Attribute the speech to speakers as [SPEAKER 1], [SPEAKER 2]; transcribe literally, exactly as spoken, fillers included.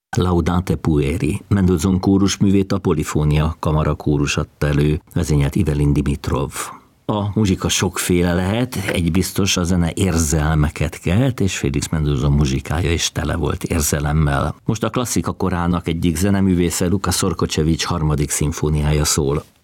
[SPEAKER 1] Laudate pueri. Mendelssohn kórusművét a Polifónia Kamara kórus adta elő, vezényelt Evelyn Dimitrov. A muzsika sokféle lehet, egy biztos, a zene érzelmeket kelt, és Félix Mendelssohn muzsikája is tele volt érzelemmel. Most a klasszika korának egyik zeneművésze, Luka Szorkocsevics harmadik szimfóniája szól.